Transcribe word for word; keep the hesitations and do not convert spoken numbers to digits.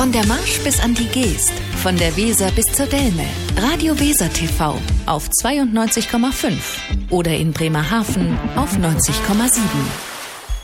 Von der Marsch bis an die Geest, von der Weser bis zur Delme. Radio Weser T V auf zweiundneunzig Komma fünf oder in Bremerhaven auf neunzig Komma sieben.